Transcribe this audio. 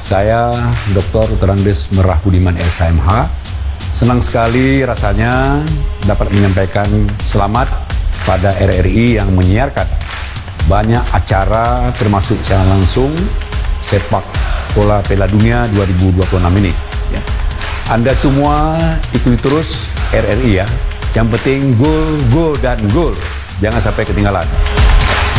Saya Dr. Terandes Merah Budiman SHMH. Senang sekali rasanya dapat menyampaikan selamat pada RRI yang menyiarkan banyak acara termasuk secara langsung sepak bola Piala Dunia 2026 ini. Ya. Anda semua ikuti terus RRI ya. Yang penting gol, gol, dan gol. Jangan sampai ketinggalan.